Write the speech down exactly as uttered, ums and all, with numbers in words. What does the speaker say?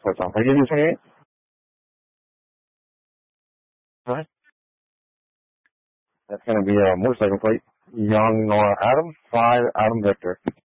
First off, are you using it? Right. That's going to be a motorcycle plate. Young Nora Adams, five Adam Victor.